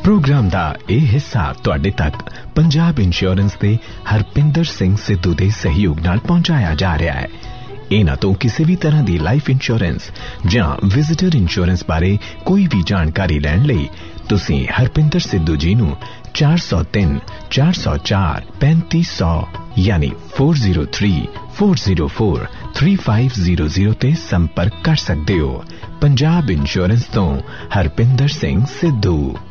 Programme दा ਇਹ ਹਿੱਸਾ ਤੁਹਾਡੇ ਤੱਕ ਪੰਜਾਬ ਇੰਸ਼ੋਰੈਂਸ ਦੇ ਹਰਪਿੰਦਰ ਸਿੰਘ ਸਿੱਧੂ ਦੇ ਸਹਿਯੋਗ ਨਾਲ ਪਹੁੰਚਾਇਆ ਜਾ ਰਿਹਾ ਹੈ। ਇਹਨਾਂ ਤੋਂ ਕਿਸੇ ਵੀ ਤਰ੍ਹਾਂ ਦੀ ਲਾਈਫ ਇੰਸ਼ੋਰੈਂਸ ਜਾਂ ਵਿਜ਼ਿਟਰ ਇੰਸ਼ੋਰੈਂਸ ਬਾਰੇ ਕੋਈ ਵੀ ਜਾਣਕਾਰੀ ਲੈਣ ਲਈ ਤੁਸੀਂ ਹਰਪਿੰਦਰ ਸਿੱਧੂ ਜੀ ਨੂੰ 403 404 3500 यानी 4034043500 ਤੇ ਸੰਪਰਕ ਕਰ ਸਕਦੇ ਹੋ। ਪੰਜਾਬ ਇੰਸ਼ੋਰੈਂਸ ਤੋਂ ਹਰਪਿੰਦਰ ਸਿੰਘ ਸਿੱਧੂ।